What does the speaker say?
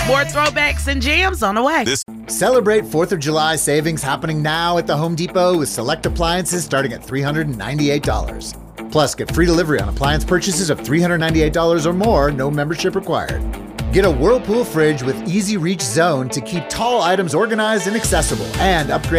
More throwbacks and jams on the way. Celebrate 4th of July savings happening now at the Home Depot with select appliances starting at $398. Plus, get free delivery on appliance purchases of $398 or more, no membership required. Get a Whirlpool fridge with Easy Reach Zone to keep tall items organized and accessible, and upgrade